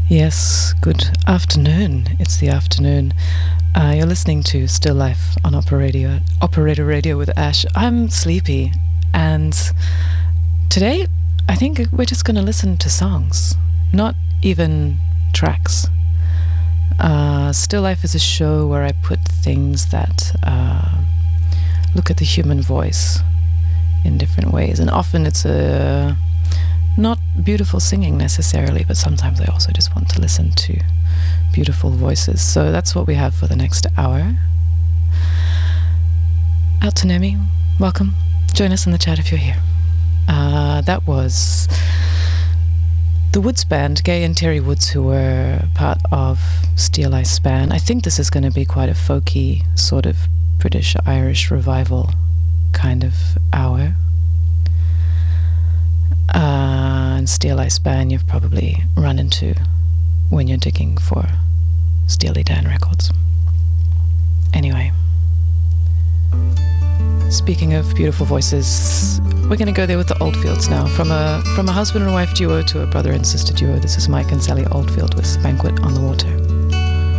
Yes, good afternoon. It's the afternoon. You're listening to Still Life on Operator Radio with Ash. I'm sleepy, and today I think we're just going to listen to songs, not even tracks. Still Life is a show where I put things that look at the human voice in different ways, and often it's not beautiful singing necessarily, but sometimes I also just want to listen to beautiful voices. So that's what we have for the next hour. Altonemi, welcome. Join us in the chat if you're here. That was the Woods Band, Gay and Terry Woods, who were part of Steel Eye Span. I think this is going to be quite a folky, sort of British-Irish revival kind of hour. And Steel Eye Span you've probably run into when you're digging for Steely Dan records. Anyway, speaking of beautiful voices, we're going to go there with the Oldfields now. From a husband and wife duo to a brother and sister duo, this is Mike and Sally Oldfield with Banquet on the Water.